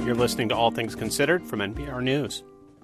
You're listening to All Things Considered from NPR News.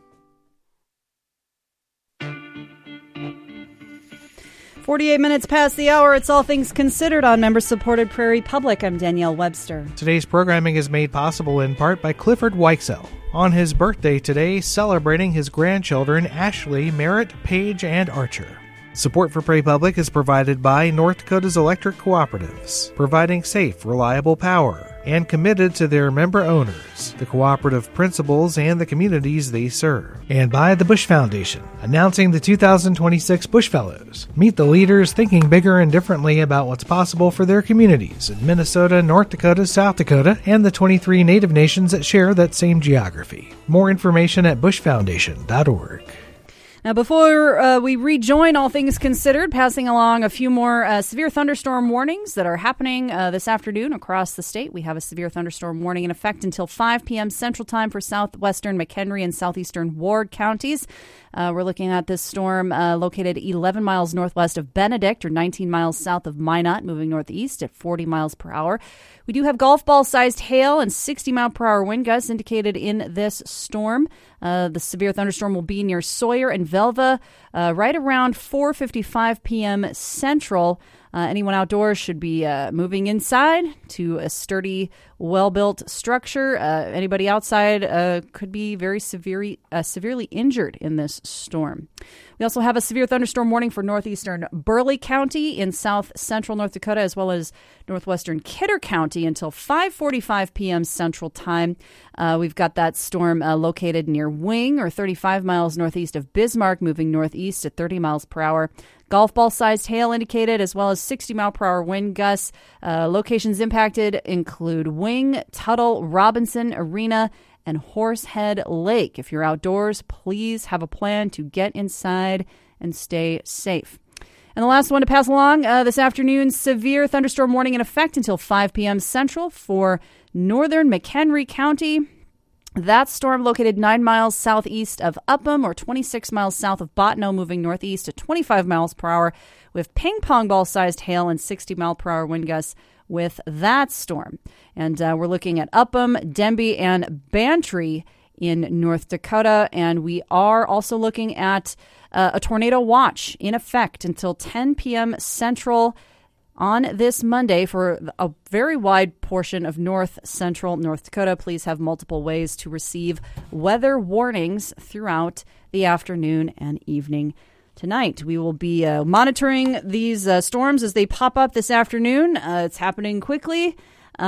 "48 minutes past the hour. It's All Things Considered on member-supported Prairie Public. I'm Danielle Webster. Today's programming is made possible in part by Clifford Weichsel. On his birthday today, celebrating his grandchildren Ashley, Merritt, Paige, and Archer. Support for Prairie Public is provided by North Dakota's electric cooperatives, providing safe, reliable power, and committed to their member owners, the cooperative principals, and the communities they serve. And by the Bush Foundation, announcing the 2026 Bush Fellows. Meet the leaders thinking bigger and differently about what's possible for their communities in Minnesota, North Dakota, South Dakota, and the 23 Native nations that share that same geography. More information at bushfoundation.org. Now, before we rejoin All Things Considered, passing along a few more severe thunderstorm warnings that are happening this afternoon across the state. We have a severe thunderstorm warning in effect until 5 p.m. Central Time for southwestern McHenry and southeastern Ward counties. We're looking at this storm located 11 miles northwest of Benedict, or 19 miles south of Minot, moving northeast at 40 miles per hour. We do have golf ball-sized hail and 60-mile-per-hour wind gusts indicated in this storm. The severe thunderstorm will be near Sawyer and Velva right around 4:55 p.m. Central. Anyone outdoors should be moving inside to a sturdy, well-built structure. Anybody outside could be very severely injured in this storm. We also have a severe thunderstorm warning for northeastern Burleigh County in south-central North Dakota, as well as northwestern Kidder County until 5:45 p.m. Central Time. We've got that storm located near Wing, or 35 miles northeast of Bismarck, moving northeast at 30 miles per hour. Golf ball-sized hail indicated, as well as 60-mile-per-hour wind gusts. Locations impacted include Wing, Tuttle, Robinson Arena, and Horsehead Lake. If you're outdoors, please have a plan to get inside and stay safe. And the last one to pass along this afternoon, severe thunderstorm warning in effect until 5 p.m. Central for northern McHenry County. That storm located 9 miles southeast of Upham, or 26 miles south of Bottineau, moving northeast at 25 miles per hour with ping-pong ball-sized hail and 60-mile-per-hour wind gusts with that storm. And we're looking at Upham, Denby, and Bantry in North Dakota. And we are also looking at a tornado watch in effect until 10 p.m. Central on this Monday for a very wide portion of north-central North Dakota. Please have multiple ways to receive weather warnings throughout the afternoon and evening tonight. We will be monitoring these storms as they pop up this afternoon. It's happening quickly,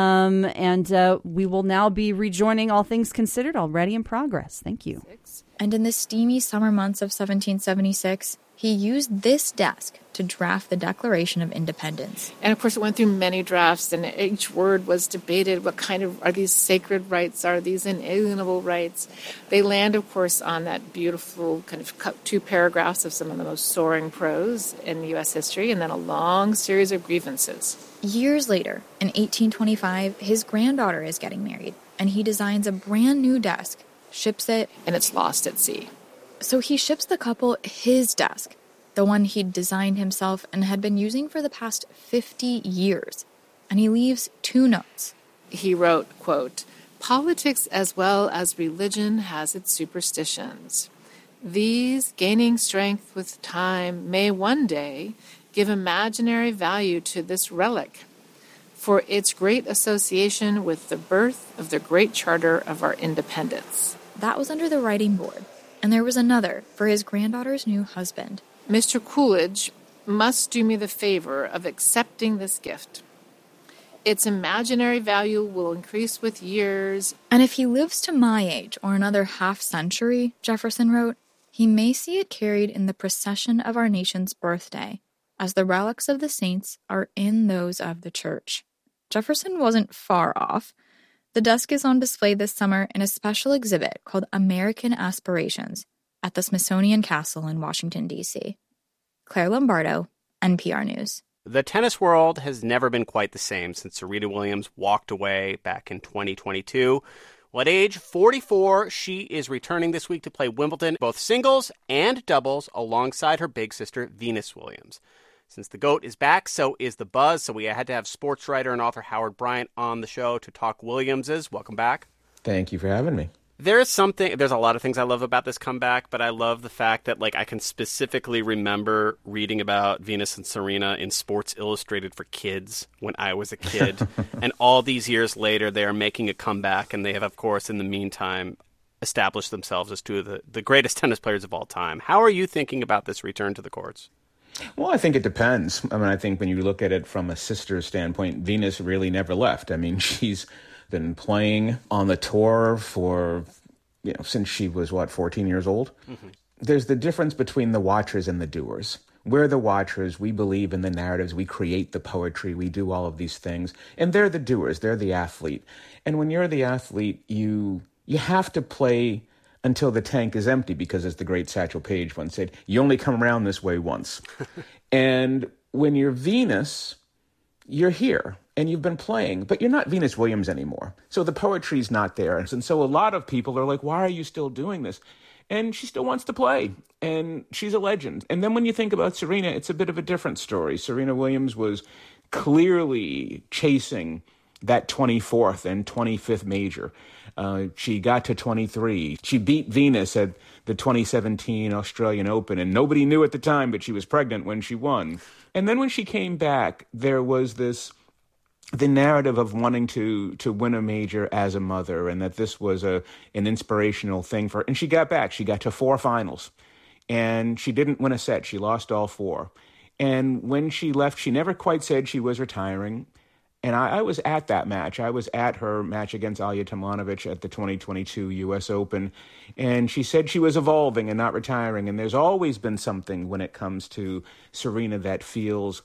and we will now be rejoining All Things Considered, already in progress. Thank you. And in the steamy summer months of 1776, he used this desk to draft the Declaration of Independence. And of course, it went through many drafts, and each word was debated. What kind of, are these sacred rights? Are these inalienable rights? They land, of course, on that beautiful kind of 2 paragraphs of some of the most soaring prose in U.S. history, and then a long series of grievances. Years later, in 1825, his granddaughter is getting married, and he designs a brand new desk, ships it, and it's lost at sea. So he ships the couple his desk, the one he'd designed himself and had been using for the past 50 years. And he leaves 2 notes. He wrote, quote, "Politics as well as religion has its superstitions. These, gaining strength with time, may one day give imaginary value to this relic for its great association with the birth of the great charter of our independence." That was under the writing board. And there was another for his granddaughter's new husband. "Mr. Coolidge must do me the favor of accepting this gift. Its imaginary value will increase with years. And if he lives to my age or another half-century," Jefferson wrote, "he may see it carried in the procession of our nation's birthday, as the relics of the saints are in those of the church." Jefferson wasn't far off. The desk is on display this summer in a special exhibit called American Aspirations at the Smithsonian Castle in Washington, D.C. Claire Lombardo, NPR News. The tennis world has never been quite the same since Serena Williams walked away back in 2022. Well, at age 44, she is returning this week to play Wimbledon, both singles and doubles, alongside her big sister, Venus Williams. Since the GOAT is back, so is the buzz. So we had to have sports writer and author Howard Bryant on the show to talk Williamses. Welcome back. Thank you for having me. There's a lot of things I love about this comeback, but I love the fact that, like, I can specifically remember reading about Venus and Serena in Sports Illustrated for kids when I was a kid. And all these years later, they are making a comeback, and they have, of course, in the meantime, established themselves as two of the greatest tennis players of all time. How are you thinking about this return to the courts? Well, I think it depends. I mean, I think when you look at it from a sister standpoint, Venus really never left. I mean, she's been playing on the tour for, since she was, 14 years old? Mm-hmm. There's the difference between the watchers and the doers. We're the watchers. We believe in the narratives. We create the poetry. We do all of these things. And they're the doers. They're the athlete. And when you're the athlete, you have to play until the tank is empty, because, as the great Satchel Paige once said, you only come around this way once. And when you're Venus, you're here. And you've been playing, but you're not Venus Williams anymore. So the poetry's not there. And so a lot of people are like, why are you still doing this? And she still wants to play, and she's a legend. And then when you think about Serena, it's a bit of a different story. Serena Williams was clearly chasing that 24th and 25th major. She got to 23. She beat Venus at the 2017 Australian Open, and nobody knew at the time, but she was pregnant when she won. And then when she came back, there was the narrative of wanting to win a major as a mother, and that this was an inspirational thing for her. And she got back. She got to 4 finals, and she didn't win a set. She lost all 4. And when she left, she never quite said she was retiring. And I was at that match. I was at her match against Alya Tomljanovic at the 2022 U.S. Open. And she said she was evolving and not retiring. And there's always been something when it comes to Serena that feels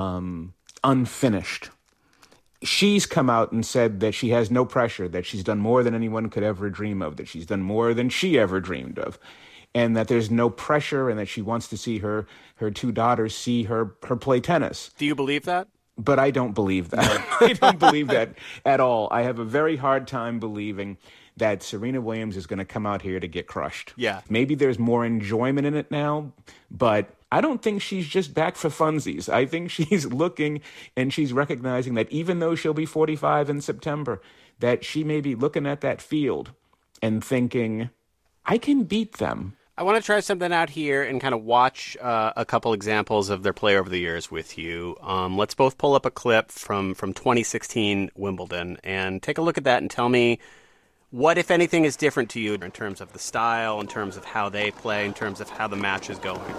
unfinished. She's come out and said that she has no pressure, that she's done more than anyone could ever dream of, that she's done more than she ever dreamed of, and that there's no pressure, and that she wants to see her 2 daughters see her play tennis. Do you believe that? But I don't believe that. I don't believe that at all. I have a very hard time believing that Serena Williams is going to come out here to get crushed. Yeah. Maybe there's more enjoyment in it now, but I don't think she's just back for funsies. I think she's looking and she's recognizing that even though she'll be 45 in September, that she may be looking at that field and thinking, I can beat them. I want to try something out here and kind of watch a couple examples of their play over the years with you. Let's both pull up a clip from 2016 Wimbledon and take a look at that and tell me what, if anything, is different to you in terms of the style, in terms of how they play, in terms of how the match is going.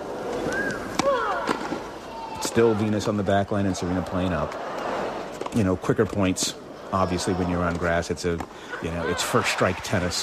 Still Venus on the back line and Serena playing up. Quicker points. Obviously, when you're on grass, it's it's first strike tennis.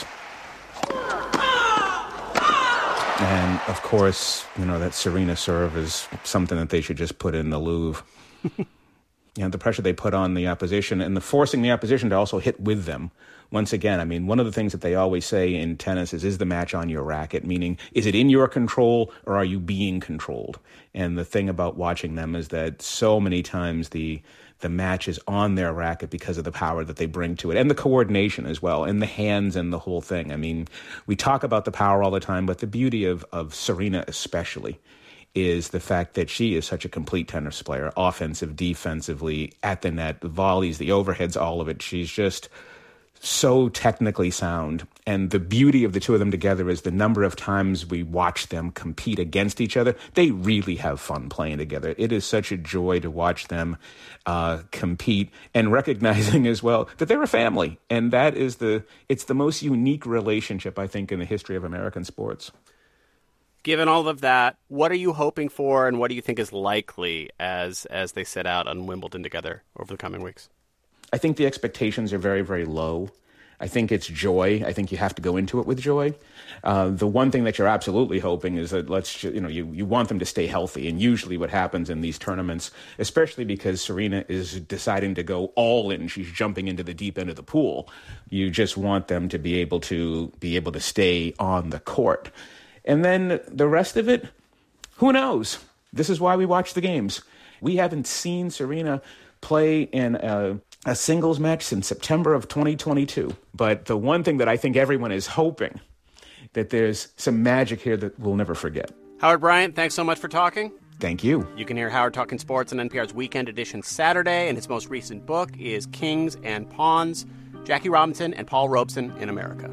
And of course, that Serena serve is something that they should just put in the Louvre. The pressure they put on the opposition and the forcing the opposition to also hit with them. Once again, I mean, one of the things that they always say in tennis is the match on your racket? Meaning, is it in your control or are you being controlled? And the thing about watching them is that so many times the match is on their racket because of the power that they bring to it and the coordination as well and the hands and the whole thing. I mean, we talk about the power all the time, but the beauty of Serena especially is the fact that she is such a complete tennis player, offensive, defensively, at the net, the volleys, the overheads, all of it. She's just so technically sound. And the beauty of the two of them together is the number of times we watch them compete against each other. They really have fun playing together. It is such a joy to watch them compete, and recognizing as well that they're a family. And that is it's the most unique relationship, I think, in the history of American sports. Given all of that, what are you hoping for and what do you think is likely as they set out on Wimbledon together over the coming weeks? I think the expectations are very, very low. I think it's joy. I think you have to go into it with joy. The one thing that you're absolutely hoping is that you want them to stay healthy. And usually what happens in these tournaments, especially because Serena is deciding to go all in, she's jumping into the deep end of the pool. You just want them to be able to stay on the court. And then the rest of it, who knows? This is why we watch the games. We haven't seen Serena play in a singles match since September of 2022. But the one thing that I think everyone is hoping, that there's some magic here that we'll never forget. Howard Bryant, thanks so much for talking. Thank you. You can hear Howard talking sports on NPR's Weekend Edition Saturday, and his most recent book is Kings and Pawns. Jackie Robinson and Paul Robeson in America.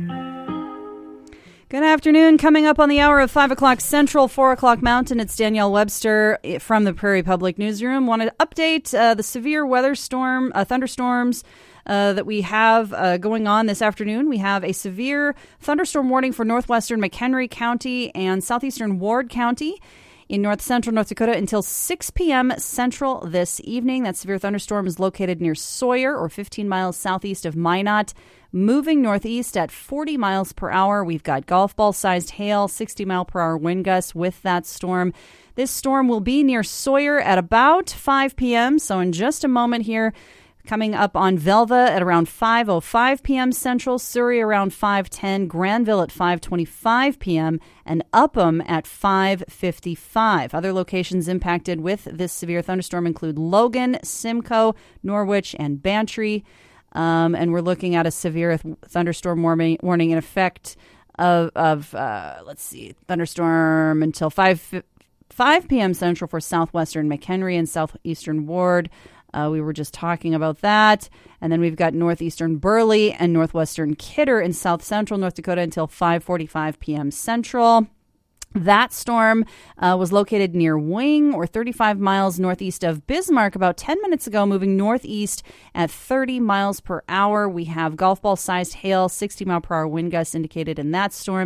Good afternoon. Coming up on the hour of 5 o'clock Central, 4 o'clock Mountain, it's Danielle Webster from the Prairie Public Newsroom. Want to update the severe thunderstorms that we have going on this afternoon. We have a severe thunderstorm warning for northwestern McHenry County and southeastern Ward County in north-central North Dakota until 6 p.m. Central this evening. That severe thunderstorm is located near Sawyer, or 15 miles southeast of Minot, moving northeast at 40 miles per hour. We've got golf ball-sized hail, 60-mile-per-hour wind gusts with that storm. This storm will be near Sawyer at about 5 p.m., so in just a moment here, coming up on Velva at around 5:05 p.m. Central, Surrey around 5:10, Granville at 5:25 p.m., and Upham at 5:55. Other locations impacted with this severe thunderstorm include Logan, Simcoe, Norwich, and Bantry. And we're looking at a severe thunderstorm warning in effect of thunderstorm until 5 p.m. Central for southwestern McHenry and southeastern Ward. We were just talking about that. And then we've got northeastern Burley and northwestern Kidder in south central North Dakota until 5:45 p.m. Central. That storm was located near Wing, or 35 miles northeast of Bismarck, about 10 minutes ago, moving northeast at 30 miles per hour. We have golf ball-sized hail, 60-mile-per-hour wind gusts indicated in that storm.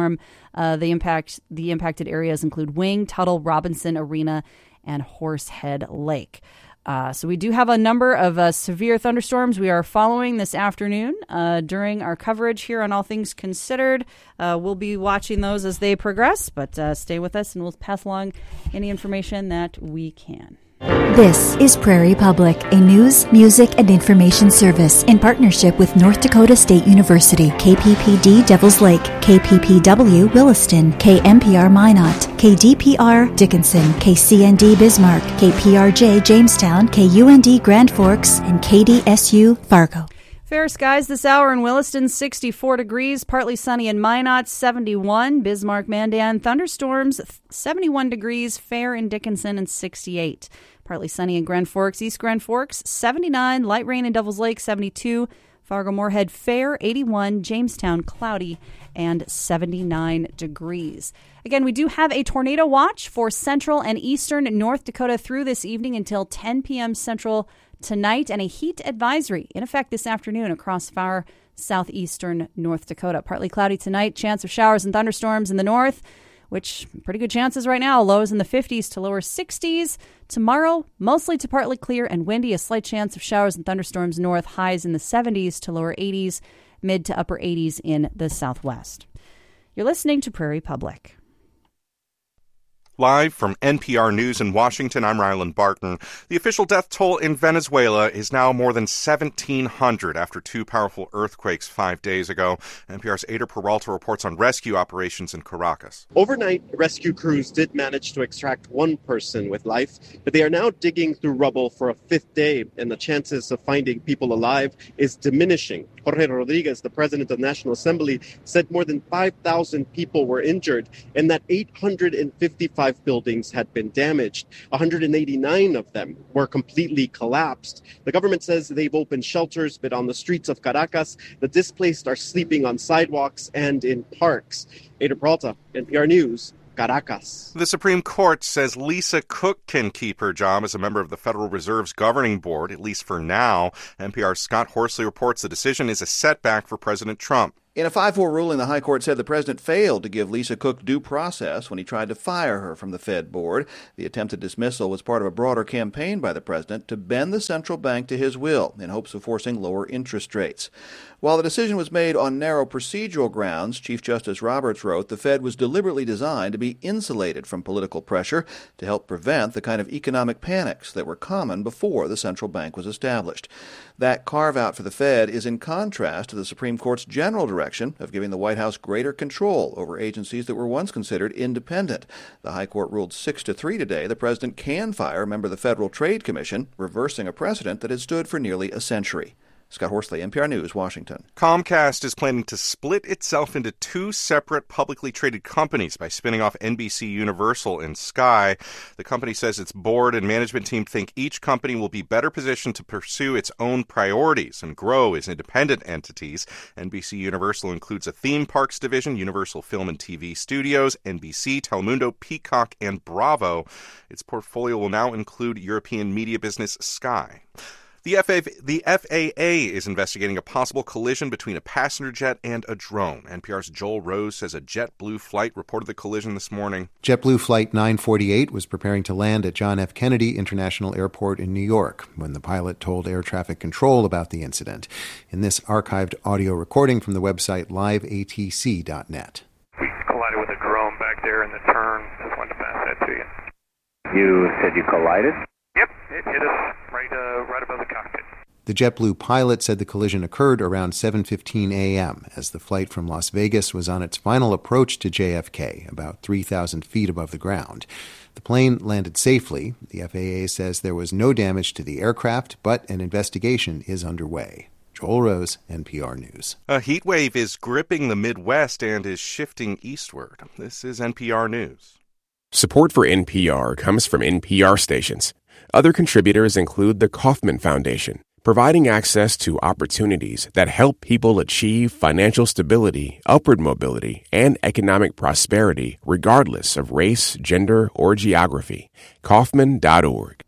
The impacted areas include Wing, Tuttle, Robinson Arena, and Horsehead Lake. So we do have a number of severe thunderstorms we are following this afternoon during our coverage here on All Things Considered. We'll be watching those as they progress, but stay with us and we'll pass along any information that we can. This is Prairie Public, a news, music, and information service in partnership with North Dakota State University, KPPD Devils Lake, KPPW Williston, KMPR Minot, KDPR Dickinson, KCND Bismarck, KPRJ Jamestown, KUND Grand Forks, and KDSU Fargo. Fair skies this hour in Williston, 64 degrees, partly sunny in Minot, 71, Bismarck, Mandan, thunderstorms, 71 degrees, fair in Dickinson, and 68. Partly sunny in Grand Forks, East Grand Forks, 79, light rain in Devils Lake, 72, Fargo-Moorhead, fair, 81, Jamestown, cloudy, and 79 degrees. Again, we do have a tornado watch for central and eastern North Dakota through this evening until 10 p.m. Central tonight, and a heat advisory in effect this afternoon across far southeastern North Dakota. Partly cloudy tonight, chance of showers and thunderstorms in the north, which pretty good chances right now. Lows in the 50s to lower 60s. Tomorrow, mostly to partly clear and windy, a slight chance of showers and thunderstorms north, highs in the 70s to lower 80s, mid to upper 80s in the southwest. You're listening to Prairie Public. Live from NPR News in Washington, I'm Ryland Barton. The official death toll in Venezuela is now more than 1,700 after two powerful earthquakes 5 days ago. NPR's Ada Peralta reports on rescue operations in Caracas. Overnight, rescue crews did manage to extract one person with life, but they are now digging through rubble for a fifth day, and the chances of finding people alive is diminishing. Jorge Rodriguez, the president of the National Assembly, said more than 5,000 people were injured and that 855 buildings had been damaged. 189 of them were completely collapsed. The government says they've opened shelters, but on the streets of Caracas, the displaced are sleeping on sidewalks and in parks. Ada Peralta, NPR News, Caracas. The Supreme Court says Lisa Cook can keep her job as a member of the Federal Reserve's governing board, at least for now. NPR's Scott Horsley reports the decision is a setback for President Trump. In a 5-4 ruling, the High Court said the president failed to give Lisa Cook due process when he tried to fire her from the Fed board. The attempted dismissal was part of a broader campaign by the president to bend the central bank to his will in hopes of forcing lower interest rates. While the decision was made on narrow procedural grounds, Chief Justice Roberts wrote the Fed was deliberately designed to be insulated from political pressure to help prevent the kind of economic panics that were common before the central bank was established. That carve-out for the Fed is in contrast to the Supreme Court's general direction of giving the White House greater control over agencies that were once considered independent. The High Court ruled 6-3 today the president can fire a member of the Federal Trade Commission, reversing a precedent that had stood for nearly a century. Scott Horsley, NPR News, Washington. Comcast is planning to split itself into two separate publicly traded companies by spinning off NBC Universal and Sky. The company says its board and management team think each company will be better positioned to pursue its own priorities and grow as independent entities. NBC Universal includes a theme parks division, Universal Film and TV Studios, NBC, Telemundo, Peacock, and Bravo. Its portfolio will now include European media business Sky. The FAA is investigating a possible collision between a passenger jet and a drone. NPR's Joel Rose says a JetBlue flight reported the collision this morning. JetBlue Flight 948 was preparing to land at John F. Kennedy International Airport in New York when the pilot told air traffic control about the incident. In this archived audio recording from the website liveatc.net. We collided with a drone back there in the turn. Just wanted to pass that to you. You said you collided? Yep, it hit us right above the cockpit. The JetBlue pilot said the collision occurred around 7:15 a.m. as the flight from Las Vegas was on its final approach to JFK, about 3,000 feet above the ground. The plane landed safely. The FAA says there was no damage to the aircraft, but an investigation is underway. Joel Rose, NPR News. A heat wave is gripping the Midwest and is shifting eastward. This is NPR News. Support for NPR comes from NPR stations. Other contributors include the Kauffman Foundation, providing access to opportunities that help people achieve financial stability, upward mobility, and economic prosperity regardless of race, gender, or geography. Kauffman.org.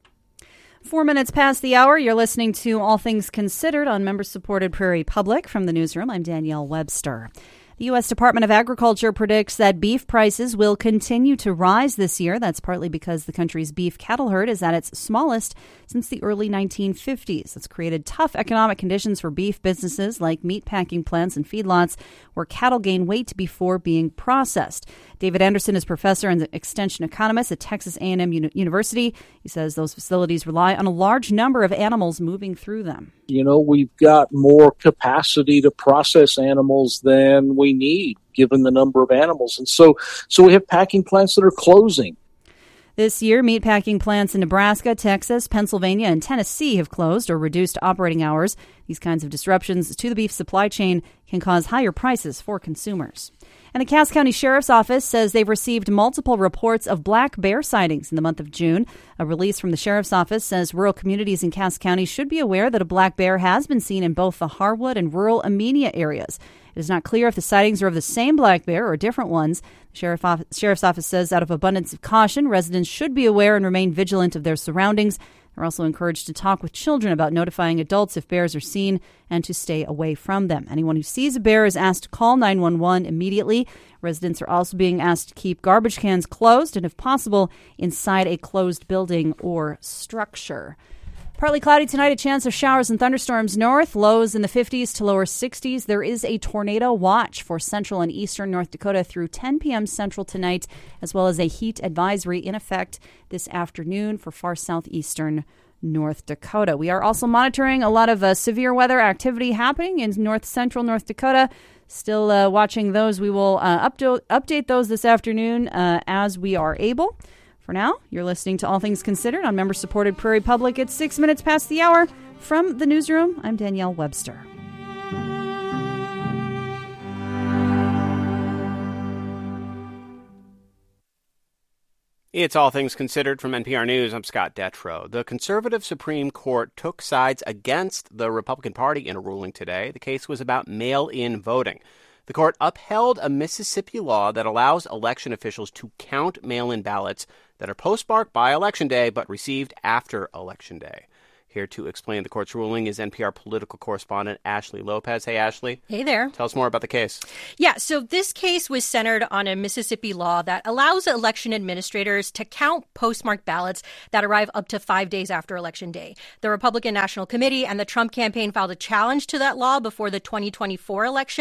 4 minutes past the hour, you're listening to All Things Considered on member-supported Prairie Public. From the newsroom, I'm Danielle Webster. The U.S. Department of Agriculture predicts that beef prices will continue to rise this year. That's partly because the country's beef cattle herd is at its smallest since the early 1950s. It's created tough economic conditions for beef businesses like meat packing plants and feedlots where cattle gain weight before being processed. David Anderson is professor and extension economist at Texas A&M University. He says those facilities rely on a large number of animals moving through them. You know, we've got more capacity to process animals than we need, given the number of animals. And so we have packing plants that are closing. This year, meatpacking plants in Nebraska, Texas, Pennsylvania, and Tennessee have closed or reduced operating hours. These kinds of disruptions to the beef supply chain can cause higher prices for consumers. And the Cass County Sheriff's Office says they've received multiple reports of black bear sightings in the month of June. A release from the Sheriff's Office says rural communities in Cass County should be aware that a black bear has been seen in both the Harwood and rural Amenia areas. It is not clear if the sightings are of the same black bear or different ones. The Sheriff's Office says out of abundance of caution, residents should be aware and remain vigilant of their surroundings. They're also encouraged to talk with children about notifying adults if bears are seen and to stay away from them. Anyone who sees a bear is asked to call 911 immediately. Residents are also being asked to keep garbage cans closed and, if possible, inside a closed building or structure. Partly cloudy tonight, a chance of showers and thunderstorms north, lows in the 50s to lower 60s. There is a tornado watch for central and eastern North Dakota through 10 p.m. central tonight, as well as a heat advisory in effect this afternoon for far southeastern North Dakota. We are also monitoring a lot of severe weather activity happening in north central North Dakota. Still watching those. We will update those this afternoon as we are able. For now, you're listening to All Things Considered on member-supported Prairie Public. It's 6 minutes past the hour. From the newsroom, I'm Danielle Webster. It's All Things Considered from NPR News. I'm Scott Detrow. The conservative Supreme Court took sides against the Republican Party in a ruling today. The case was about mail-in voting. The court upheld a Mississippi law that allows election officials to count mail-in ballots that are postmarked by Election Day but received after Election Day. Here to explain the court's ruling is NPR political correspondent Ashley Lopez. Hey, Ashley. Hey there. Tell us more about the case. Yeah, so this case was centered on a Mississippi law that allows election administrators to count postmarked ballots that arrive up to 5 days after Election Day. The Republican National Committee and the Trump campaign filed a challenge to that law before the 2024 election,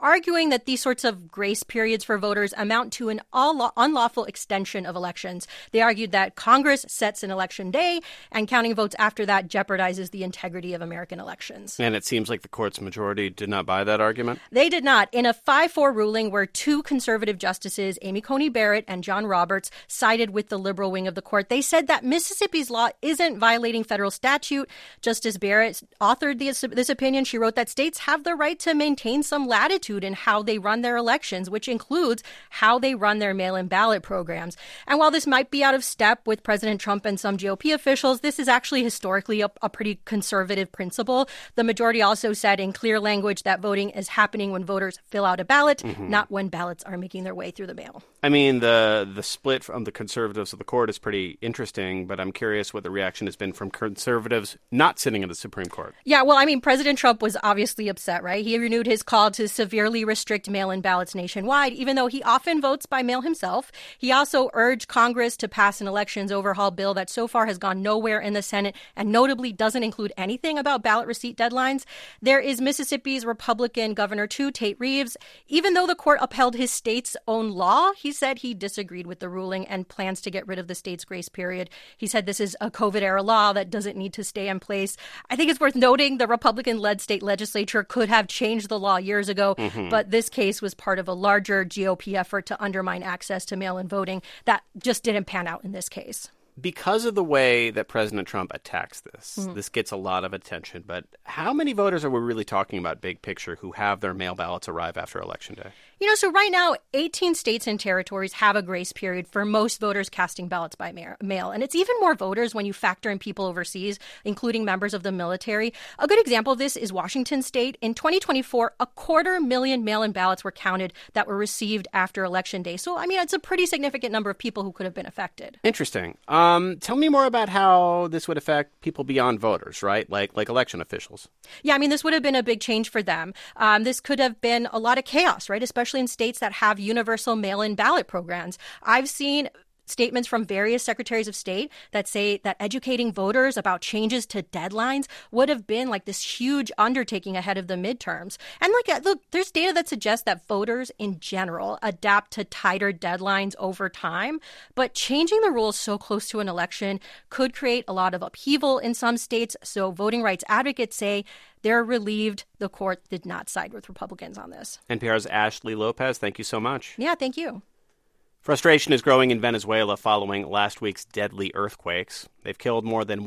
arguing that these sorts of grace periods for voters amount to an unlawful extension of elections. They argued that Congress sets an election day, and counting votes after that jeopardizes the integrity of American elections. And it seems like the court's majority did not buy that argument? They did not. In a 5-4 ruling where two conservative justices, Amy Coney Barrett and John Roberts, sided with the liberal wing of the court, they said that Mississippi's law isn't violating federal statute. Justice Barrett authored this opinion. She wrote that states have the right to maintain some latitude in how they run their elections, which includes how they run their mail-in ballot programs. And while this might be out of step with President Trump and some GOP officials, this is actually historically a pretty conservative principle. The majority also said in clear language that voting is happening when voters fill out a ballot, not when ballots are making their way through the mail. I mean, the split from the conservatives of the court is pretty interesting, but I'm curious what the reaction has been from conservatives not sitting in the Supreme Court. Yeah, well, I mean, President Trump was obviously upset, right? He renewed his call to severely restrict mail-in ballots nationwide, even though he often votes by mail himself. He also urged Congress to pass an elections overhaul bill that so far has gone nowhere in the Senate and notably doesn't include anything about ballot receipt deadlines. There is Mississippi's Republican governor, too, Tate Reeves. Even though the court upheld his state's own law, he said he disagreed with the ruling and plans to get rid of the state's grace period. He said this is a COVID-era law that doesn't need to stay in place. I think it's worth noting the Republican-led state legislature could have changed the law years ago, but this case was part of a larger GOP effort to undermine access to mail-in voting that just didn't pan out in this case. Because of the way that President Trump attacks this, this gets a lot of attention. But how many voters are we really talking about, big picture, who have their mail ballots arrive after Election Day? You know, so right now, 18 states and territories have a grace period for most voters casting ballots by mail. And it's even more voters when you factor in people overseas, including members of the military. A good example of this is Washington State. In 2024, 250,000 mail-in ballots were counted that were received after Election Day. So, I mean, it's a pretty significant number of people who could have been affected. Interesting. Tell me more about how this would affect people beyond voters, right? Like election officials. Yeah, I mean, this would have been a big change for them. This could have been a lot of chaos, right? Especially in states that have universal mail-in ballot programs. I've seen statements from various secretaries of state that say that educating voters about changes to deadlines would have been like this huge undertaking ahead of the midterms. And look, there's data that suggests that voters in general adapt to tighter deadlines over time. But changing the rules so close to an election could create a lot of upheaval in some states. So voting rights advocates say they're relieved the court did not side with Republicans on this. NPR's Ashley Lopez, thank you so much. Yeah, thank you. Frustration is growing in Venezuela following last week's deadly earthquakes. They've killed more than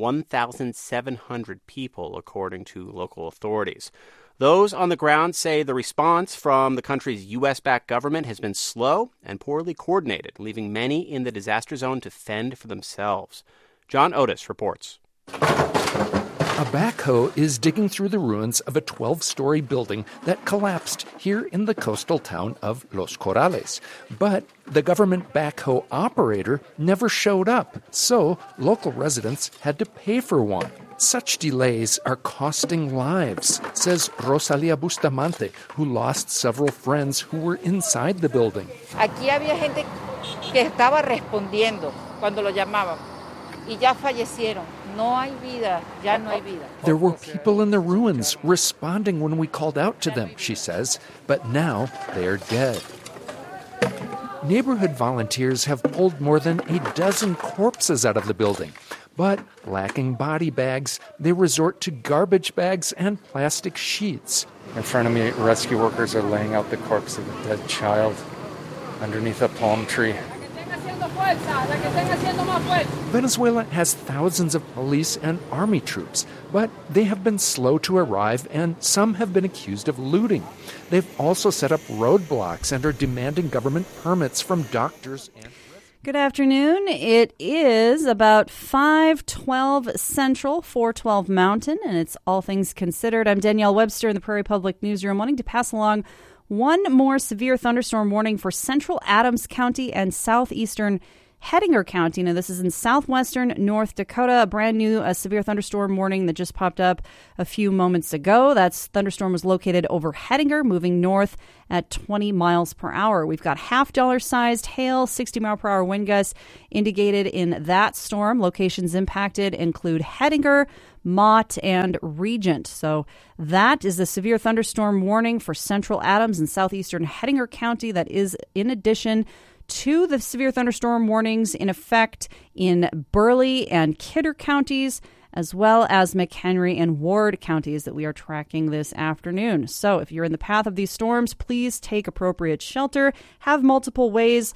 1,700 people, according to local authorities. Those on the ground say the response from the country's U.S.-backed government has been slow and poorly coordinated, leaving many in the disaster zone to fend for themselves. John Otis reports. A backhoe is digging through the ruins of a 12-story building that collapsed here in the coastal town of Los Corrales. But the government backhoe operator never showed up, so local residents had to pay for one. Such delays are costing lives, says Rosalia Bustamante, who lost several friends who were inside the building. Aquí había gente que estaba respondiendo cuando lo llamaban y ya fallecieron. No hay vida, ya no hay vida. There were people in the ruins responding when we called out to them, she says, but now they are dead. Neighborhood volunteers have pulled more than a dozen corpses out of the building. But lacking body bags, they resort to garbage bags and plastic sheets. In front of me, rescue workers are laying out the corpse of a dead child underneath a palm tree. Venezuela has thousands of police and army troops, but they have been slow to arrive and some have been accused of looting. They've also set up roadblocks and are demanding government permits from doctors and... Good afternoon. It is about 5:12 Central, 4:12 Mountain, and it's All Things Considered. I'm Danielle Webster in the Prairie Public Newsroom, wanting to pass along one more severe thunderstorm warning for central Adams County and southeastern Hettinger County. Now, this is in southwestern North Dakota. A brand new severe thunderstorm warning that just popped up a few moments ago. That thunderstorm was located over Hettinger, moving north at 20 miles per hour. We've got half-dollar-sized hail, 60-mile-per-hour wind gusts indicated in that storm. Locations impacted include Hettinger, Mott, and Regent. So that is the severe thunderstorm warning for central Adams and southeastern Hettinger County. That is in addition to the severe thunderstorm warnings in effect in Burleigh and Kidder counties, as well as McHenry and Ward counties that we are tracking this afternoon. So if you're in the path of these storms, please take appropriate shelter. Have multiple ways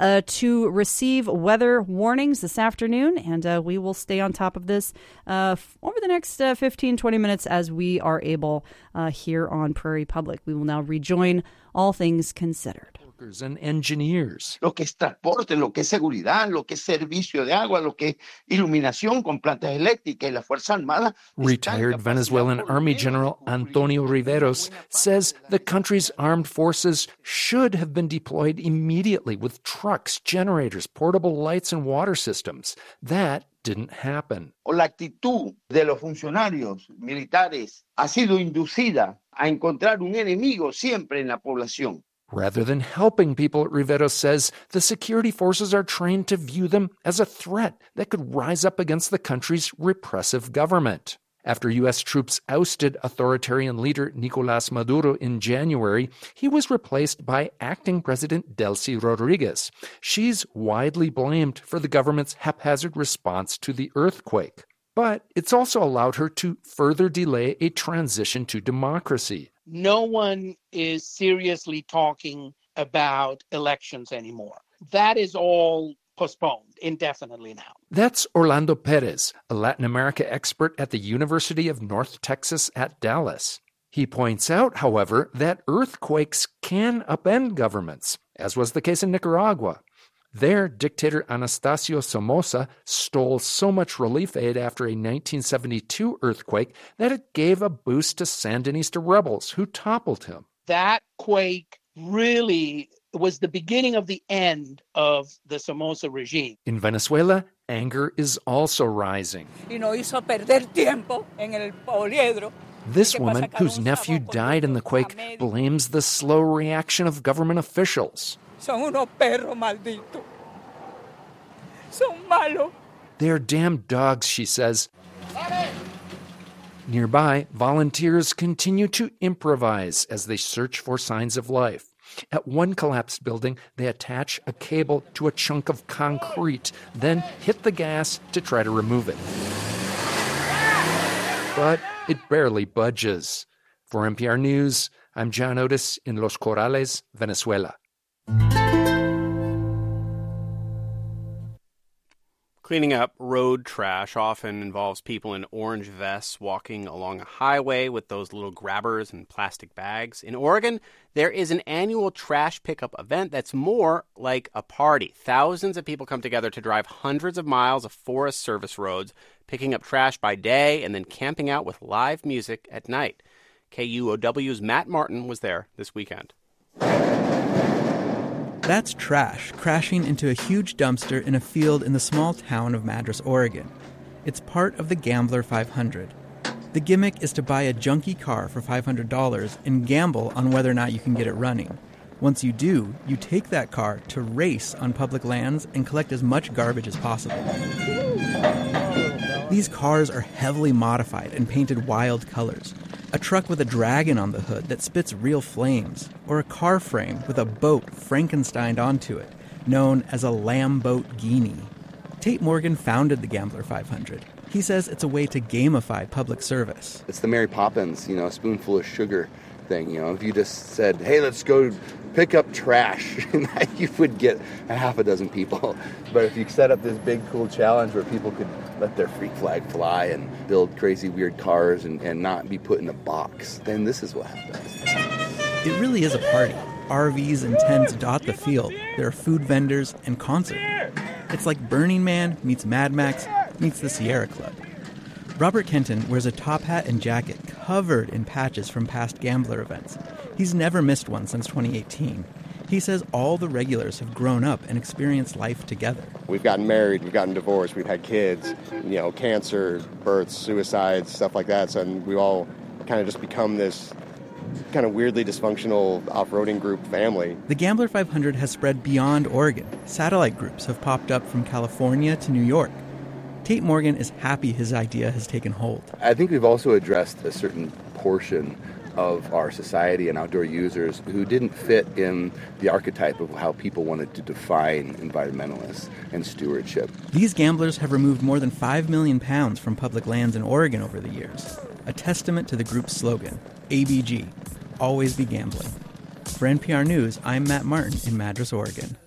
to receive weather warnings this afternoon, and we will stay on top of this over the next 15, 20 minutes as we are able here on Prairie Public. We will now rejoin All Things Considered. And engineers. Lo que es transporte, lo que es seguridad, lo que es servicio de agua, lo que es iluminación con plantas eléctricas y la Fuerza Armada. Retired Venezuelan Army General Antonio Riveros says the country's armed forces should have been deployed immediately with trucks, generators, portable lights, and water systems. That didn't happen. La actitud de los funcionarios militares ha sido inducida a encontrar un enemigo siempre en la población. Rather than helping people, Riveros says, the security forces are trained to view them as a threat that could rise up against the country's repressive government. After U.S. troops ousted authoritarian leader Nicolás Maduro in January, he was replaced by acting President Delcy Rodriguez. She's widely blamed for the government's haphazard response to the earthquake. But it's also allowed her to further delay a transition to democracy. No one is seriously talking about elections anymore. That is all postponed indefinitely now. That's Orlando Perez, a Latin America expert at the University of North Texas at Dallas. He points out, however, that earthquakes can upend governments, as was the case in Nicaragua. There, dictator Anastasio Somoza stole so much relief aid after a 1972 earthquake that it gave a boost to Sandinista rebels who toppled him. That quake really was the beginning of the end of the Somoza regime. In Venezuela, anger is also rising. This woman, whose nephew died in the quake, blames the slow reaction of government officials. Son unos perros malditos. Son malos. They're damn dogs, she says. Nearby, volunteers continue to improvise as they search for signs of life. At one collapsed building, they attach a cable to a chunk of concrete, then hit the gas to try to remove it. But it barely budges. For NPR News, I'm John Otis in Los Corrales, Venezuela. Cleaning up road trash often involves people in orange vests walking along a highway with those little grabbers and plastic bags. In Oregon, there is an annual trash pickup event that's more like a party. Thousands of people come together to drive hundreds of miles of Forest Service roads, picking up trash by day and then camping out with live music at night. KUOW's Matt Martin was there this weekend. That's trash crashing into a huge dumpster in a field in the small town of Madras, Oregon. It's part of the Gambler 500. The gimmick is to buy a junky car for $500 and gamble on whether or not you can get it running. Once you do, you take that car to race on public lands and collect as much garbage as possible. These cars are heavily modified and painted wild colors. A truck with a dragon on the hood that spits real flames, or a car frame with a boat Frankensteined onto it, known as a Lamboat Guinea. Tate Morgan founded the Gambler 500. He says it's a way to gamify public service. It's the Mary Poppins, spoonful of sugar thing. If you just said, hey, let's go pick up trash, you would get a half a dozen people. But if you set up this big, cool challenge where people could let their freak flag fly and build crazy, weird cars and not be put in a box, then this is what happens. It really is a party. RVs and tents dot the field. There are food vendors and concert. It's like Burning Man meets Mad Max meets the Sierra Club. Robert Kenton wears a top hat and jacket covered in patches from past Gambler events. He's never missed one since 2018. He says all the regulars have grown up and experienced life together. We've gotten married, we've gotten divorced, we've had kids, cancer, births, suicides, stuff like that. So and we all kind of just become this kind of weirdly dysfunctional off-roading group family. The Gambler 500 has spread beyond Oregon. Satellite groups have popped up from California to New York. Tate Morgan is happy his idea has taken hold. I think we've also addressed a certain portion of our society and outdoor users who didn't fit in the archetype of how people wanted to define environmentalists and stewardship. These gamblers have removed more than 5 million pounds from public lands in Oregon over the years, a testament to the group's slogan, ABG, Always Be Gambling. For NPR News, I'm Matt Martin in Madras, Oregon.